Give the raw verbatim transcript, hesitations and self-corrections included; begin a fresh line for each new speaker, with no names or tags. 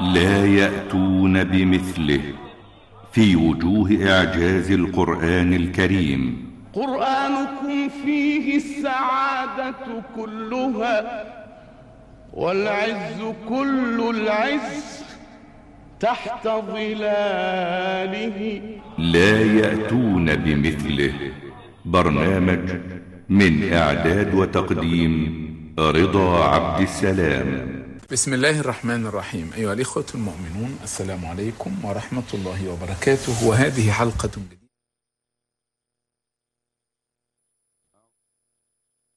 لا يأتون بمثله في وجوه إعجاز القرآن الكريم.
قرآنكم فيه السعادة كلها والعز كل العز تحت ظلاله.
لا يأتون بمثله. برنامج من إعداد وتقديم رضا عبد السلام.
بسم الله الرحمن الرحيم. أيها الإخوة المؤمنون، السلام عليكم ورحمة الله وبركاته، وهذه حلقة جديدة